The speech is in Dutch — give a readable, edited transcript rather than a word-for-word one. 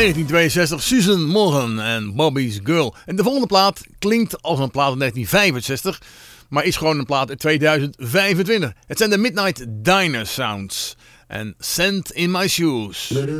1962 Susan Morgan en Bobby's Girl. En de volgende plaat klinkt als een plaat uit 1965, maar is gewoon een plaat uit 2025. Het zijn de Midnight Diner Sounds en Sand in My Shoes.